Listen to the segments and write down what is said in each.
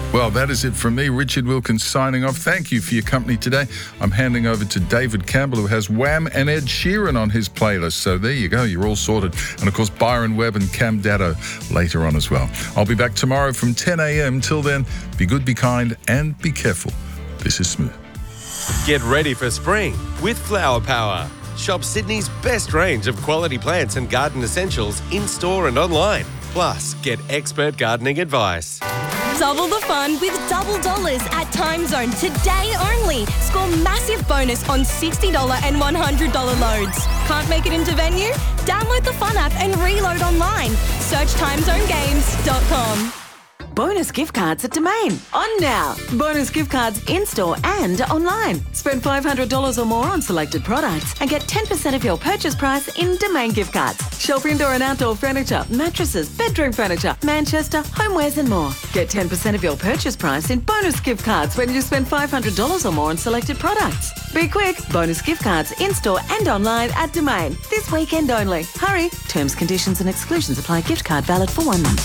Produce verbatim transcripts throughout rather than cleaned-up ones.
Well, that is it from me, Richard Wilkins, signing off. Thank you for your company today. I'm handing over to David Campbell, who has Wham and Ed Sheeran on his playlist. So there you go, you're all sorted. And of course, Byron Webb and Cam Datto later on as well. I'll be back tomorrow from ten a.m. Till then, be good, be kind, and be careful. This is Smooth. Get ready for spring with Flower Power. Shop Sydney's best range of quality plants and garden essentials in-store and online. Plus, get expert gardening advice. Double the fun with double dollars at Time Zone today only. Score massive bonus on sixty dollars and one hundred dollars loads. Can't make it into venue? Download the Fun app and reload online. Search time zone games dot com. Bonus gift cards at Domain. On now. Bonus gift cards in-store and online. Spend five hundred dollars or more on selected products and get ten percent of your purchase price in Domain gift cards. Shop indoor and outdoor furniture, mattresses, bedroom furniture, Manchester, homewares and more. Get ten percent of your purchase price in bonus gift cards when you spend five hundred dollars or more on selected products. Be quick. Bonus gift cards in-store and online at Domain. This weekend only. Hurry. Terms, conditions and exclusions apply. Gift card valid for one month.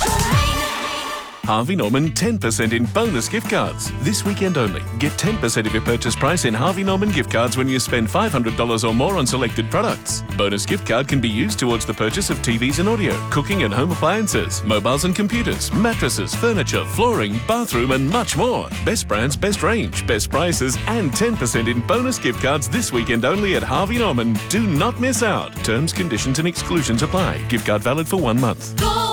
Harvey Norman ten percent in bonus gift cards. This weekend only. Get ten percent of your purchase price in Harvey Norman gift cards when you spend five hundred dollars or more on selected products. Bonus gift card can be used towards the purchase of T Vs and audio, cooking and home appliances, mobiles and computers, mattresses, furniture, flooring, bathroom and much more. Best brands, best range, best prices and ten percent in bonus gift cards this weekend only at Harvey Norman. Do not miss out. Terms, conditions and exclusions apply. Gift card valid for one month. Go!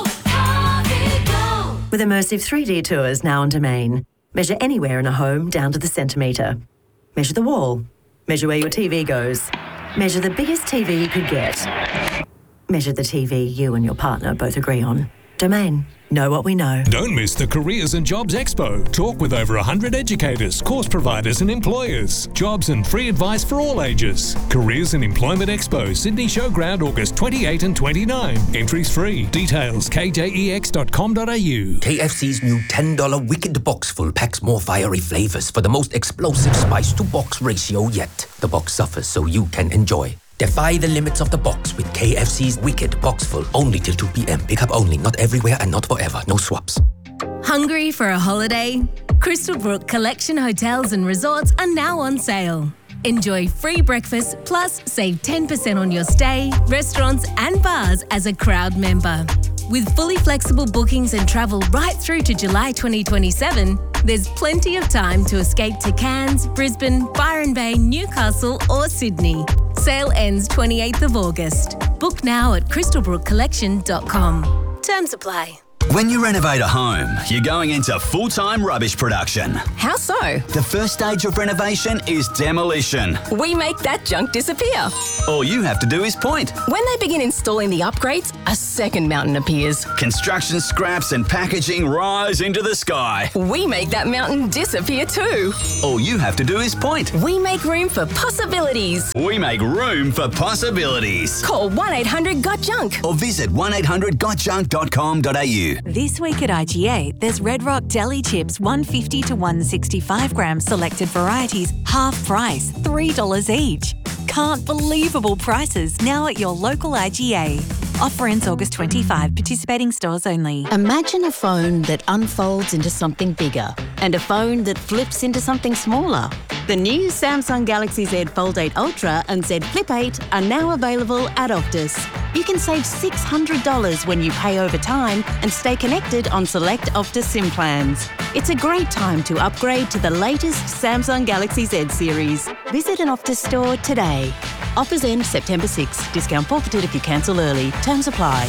With immersive three D tours now on Domain. Measure anywhere in a home down to the centimetre. Measure the wall. Measure where your T V goes. Measure the biggest T V you could get. Measure the T V you and your partner both agree on. Domain. Know what we know. Don't miss the Careers and Jobs Expo. Talk with over one hundred educators, course providers and employers. Jobs and free advice for all ages. Careers and Employment Expo, Sydney Showground, August twenty-eighth and twenty-ninth. Entries free. Details k j e x dot com dot a u. K F C's new ten dollars Wicked Box Full packs more fiery flavours for the most explosive spice-to-box ratio yet. The box suffers so you can enjoy. Defy the limits of the box with K F C's Wicked Box Full. Only till two p.m. Pick up only, not everywhere and not forever. No swaps. Hungry for a holiday? Crystal Brook Collection Hotels and Resorts are now on sale. Enjoy free breakfast plus save ten percent on your stay, restaurants and bars as a crowd member. With fully flexible bookings and travel right through to July twenty twenty-seven, there's plenty of time to escape to Cairns, Brisbane, Byron Bay, Newcastle or Sydney. Sale ends twenty-eighth of August. Book now at crystal brook collection dot com. Terms apply. When you renovate a home, you're going into full-time rubbish production. How so? The first stage of renovation is demolition. We make that junk disappear. All you have to do is point. When they begin installing the upgrades, a second mountain appears. Construction scraps and packaging rise into the sky. We make that mountain disappear too. All you have to do is point. We make room for possibilities. We make room for possibilities. Call one eight hundred got junk or visit one eight hundred got junk dot com dot a u. This week at I G A, there's Red Rock Deli Chips one fifty to one sixty-five gram selected varieties, half price, three dollars each. Can't believable prices now at your local I G A. Offer ends August twenty-fifth, participating stores only. Imagine a phone that unfolds into something bigger and a phone that flips into something smaller. The new Samsung Galaxy Z Fold eight Ultra and Z Flip eight are now available at Optus. You can save six hundred dollars when you pay over time and stay connected on select Optus SIM plans. It's a great time to upgrade to the latest Samsung Galaxy Z series. Visit an Optus store today. Offers end September sixth. Discount forfeited if you cancel early. Terms apply.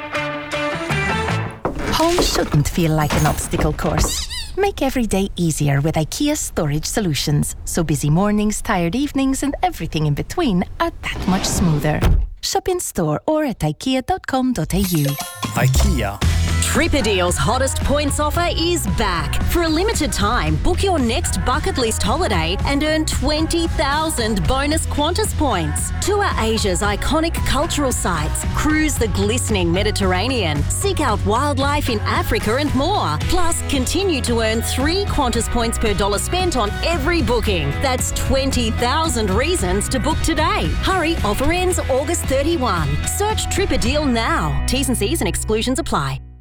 Home shouldn't feel like an obstacle course. Make every day easier with IKEA Storage Solutions, so busy mornings, tired evenings and everything in between are that much smoother. Shop in store or at ikea dot com dot a u. IKEA. Tripadeal's hottest points offer is back. For a limited time, book your next bucket list holiday and earn twenty thousand bonus Qantas points. Tour Asia's iconic cultural sites, cruise the glistening Mediterranean, seek out wildlife in Africa and more. Plus, continue to earn three Qantas points per dollar spent on every booking. That's twenty thousand reasons to book today. Hurry, offer ends August thirty-first. Search Tripadeal now. T's and C's and exclusions apply.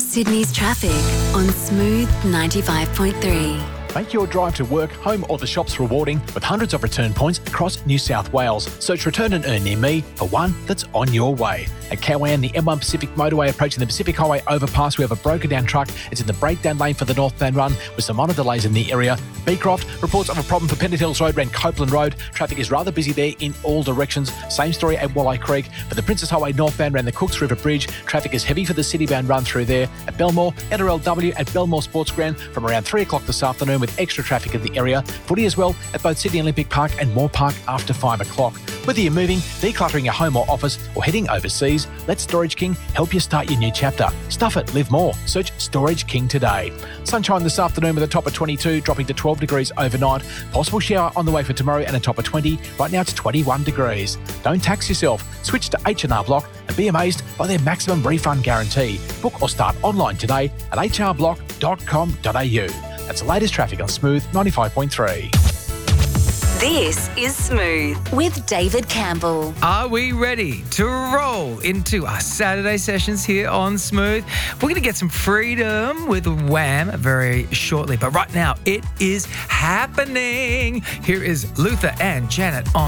Sydney's traffic on Smooth ninety-five point three. Make your drive to work, home or the shops rewarding with hundreds of return points across New South Wales. Search Return and Earn near me for one that's on your way. At Cowan, the M one Pacific motorway approaching the Pacific Highway overpass, we have a broken down truck. It's in the breakdown lane for the northbound run with some minor delays in the area. Beecroft, reports of a problem for Pennant Hills Road around Copeland Road. Traffic is rather busy there in all directions. Same story at Walleye Creek. For the Princess Highway northbound around the Cooks River Bridge, traffic is heavy for the citybound run through there. At Belmore, N R L W at Belmore Sports Ground from around three o'clock this afternoon with extra traffic in the area. Footy as well at both Sydney Olympic Park and Moore Park after five o'clock. Whether you're moving, decluttering your home or office, or heading overseas, let Storage King help you start your new chapter. Stuff it, live more. Search Storage King today. Sunshine this afternoon with a top of twenty-two, dropping to twelve degrees overnight. Possible shower on the way for tomorrow and a top of twenty. Right now it's twenty-one degrees. Don't tax yourself. Switch to H and R Block and be amazed by their maximum refund guarantee. Book or start online today at h r block dot com dot a u. That's the latest traffic on Smooth ninety-five point three. This is Smooth with David Campbell. Are we ready to roll into our Saturday sessions here on Smooth? We're going to get some freedom with Wham very shortly, but right now it is happening. Here is Luther and Janet on